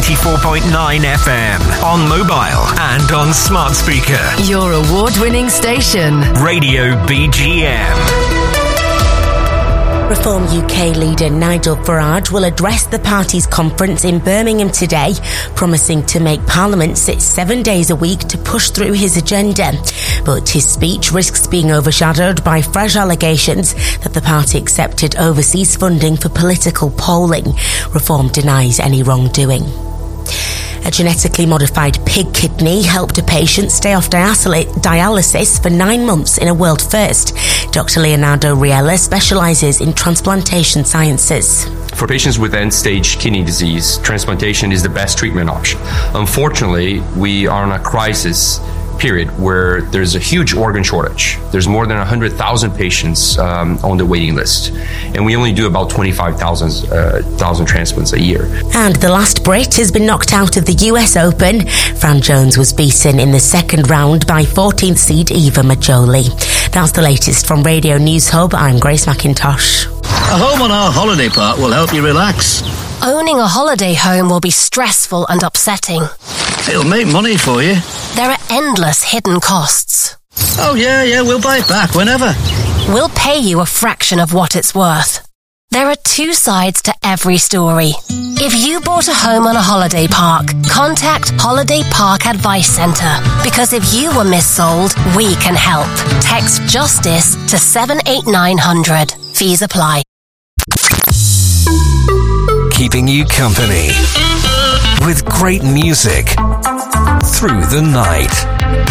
94.9 FM, on mobile and on smart speaker. Your award-winning station. Radio BGM. Reform UK leader Nigel Farage will address the party's conference in Birmingham today, promising to make Parliament sit 7 days a week to push through his agenda. But his speech risks being overshadowed by fresh allegations that the party accepted overseas funding for political polling. Reform denies any wrongdoing. A genetically modified pig kidney helped a patient stay off dialysis for 9 months in a world first. Dr. Leonardo Riella specialises in transplantation sciences. For patients with end-stage kidney disease, transplantation is the best treatment option. Unfortunately, we are in a crisis period where there's a huge organ shortage. There's more than 100,000 patients on the waiting list, and we only do about 25,000 transplants a year. And the last Brit has been knocked out of the US Open. Fran Jones was beaten in the second round by 14th seed Eva Majoli. That's the latest from Radio News Hub. I'm Grace McIntosh. A home on our holiday park will help you relax. Owning a holiday home will be stressful and upsetting. It'll make money for you. There are endless hidden costs. Oh, yeah, we'll buy it back whenever. We'll pay you a fraction of what it's worth. There are two sides to every story. If you bought a home on a holiday park, contact Holiday Park Advice Centre, because if you were missold, we can help. Text JUSTICE to 78900. Fees apply. Keeping you company with great music through the night.